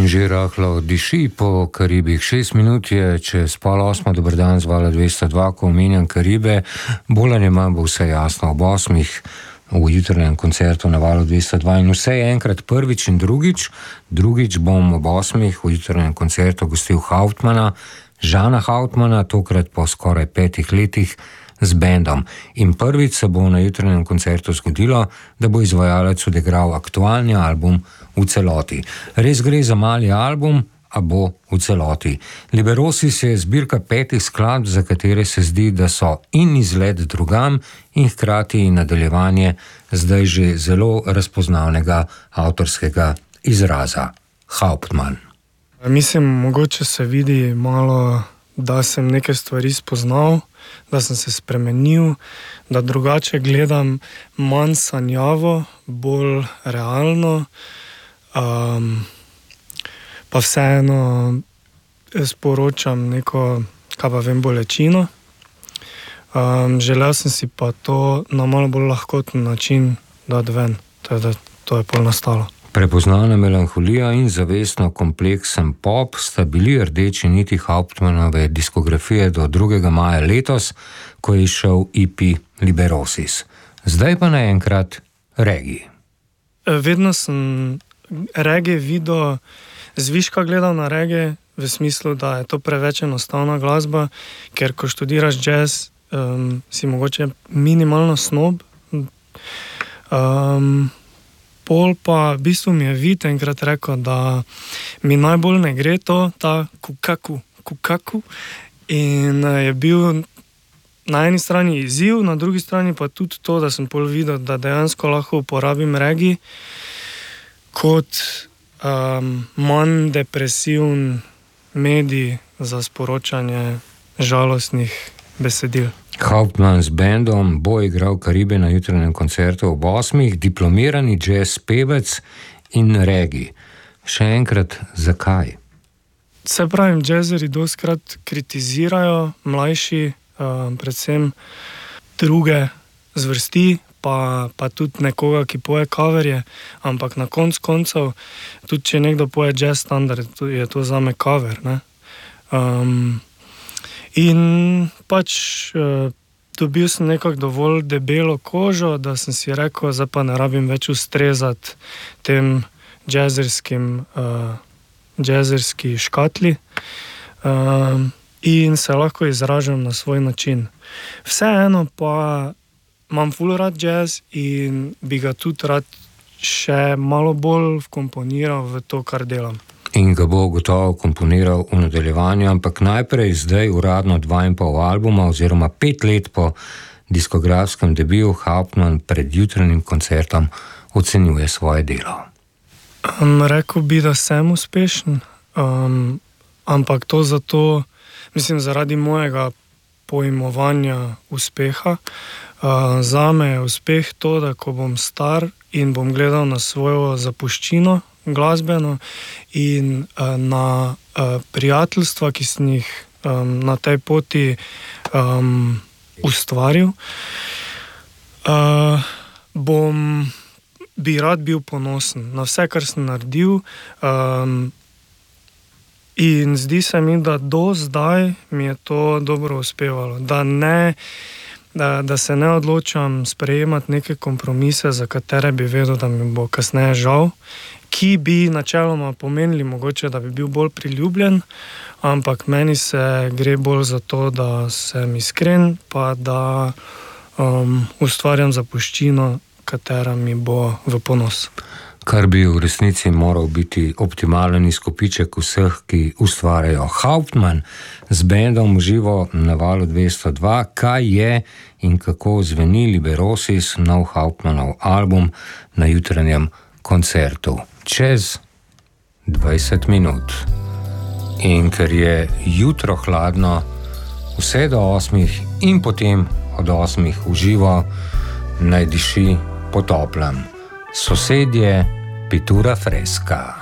Že rahlo diši po Karibih. 6 minut je čez 7:30, dober dan z Vala 202, ko omenjam Karibe. Bolj ali manj bo vse jasno ob 8 v jutranjem koncertu na Valu 202 in vse je enkrat prvič in drugič. Drugič bom ob 8 v jutranjem koncertu gostil Hauptmana, Žana Hauptmana, tokrat po skoraj 5 letih z bendom. In prvič se bo na jutranjem koncertu zgodilo, da bo izvajalec odigral aktualni album v celoti. Res gre za mali album, a bo v celoti. Liberosis je zbirka 5 skladb, za katere se zdi, da so in izlet drugam in hkrati nadaljevanje zdaj že zelo razpoznavnega avtorskega izraza. Hauptmann. Mislim, mogoče se vidi malo, da sem neke stvari spoznal, da sem se spremenil, da drugače gledam, manj sanjavo, bolj realno, pa vseeno sporočam neko, kaj pa vem, bolečino. Želel sem si pa to na malo bolj lahkoten način dati ven, to je pol nastalo. Prepoznana melanholija in zavestno kompleksen pop sta bili rdeči niti Hauptmannove diskografije do 2. maja letos, ko je izšel EP Liberosis. Zdaj pa naenkrat reggae. Vedno sem reggae videl, zviška gledal na reggae, v smislu, da je to preveč enostavna glasba, ker ko študiraš jazz, si mogoče minimalno snob. Pol pa v bistvu mi je Vid enkrat rekel, da mi najbolj ne gre to, ta kukaku. In je bil na eni strani izziv, na drugi strani pa tudi to, da sem pol videl, da dejansko lahko uporabim reggae kot manj depresivn medij za sporočanje žalostnih besedil. Hauptmann z bendom bo igral Karibe na jutranjem koncertu ob 8, diplomirani jazz pevec in reggae. Še enkrat, zakaj? Se pravim, jazzeri dostkrat kritizirajo mlajši, predvsem druge zvrsti, pa tudi nekoga, ki poje coverje, ampak na koncev, tudi če nekdo poje jazz standard, je to zame cover, ne? In pač dobil sem nekako dovolj debelo kožo, da sem si rekel, zdaj pa ne rabim več ustrezati tem jazzerski škatli in se lahko izražam na svoj način. Vseeno pa imam ful rad jazz in bi ga tudi rad še malo bolj vkomponiral v to, kar delam. In ga bo gotovo komponiral v nadaljevanju, ampak najprej zdaj uradno 2,5 albuma oziroma 5 let po diskografskem debiju Hauptmann pred jutranjim koncertom ocenjuje svoje delo. Rekel bi, da sem uspešen, ampak to zato, mislim, zaradi mojega pojmovanja uspeha. Zame je uspeh to, da ko bom star in bom gledal na svojo zapuščino glasbeno in na prijateljstva, ki sem jih na tej poti ustvaril, bi rad bil ponosen na vse, kar sem naredil, in zdi se mi, da do zdaj mi je to dobro uspevalo, da se ne odločam sprejemati neke kompromise, za katere bi vedel, da mi bo kasneje žal, ki bi načeloma pomenili mogoče, da bi bil bolj priljubljen, ampak meni se gre bolj za to, da sem iskren, pa da ustvarjam zapuščino, katera mi bo v ponos. Kar bi v resnici moral biti optimalen izkupiček vseh, ki ustvarjajo. Hauptmann z bendom v živo na Valu 202, kaj je in kako zveni Liberosis, nov Hauptmannov album na jutranjem koncertu. Čez 20 minut. In ker je jutro hladno, vse do 8 in potem od 8 v živo naj diši po toplem. Sosedje Pittura Fresca.